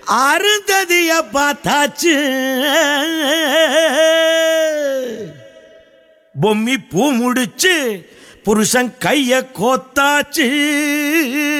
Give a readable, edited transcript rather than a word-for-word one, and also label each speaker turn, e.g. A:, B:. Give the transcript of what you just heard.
A: அருந்ததிய பார்த்தாச்சு, பொம்மி பூ முடிச்சு புருஷன் கைய கோத்தாச்சு.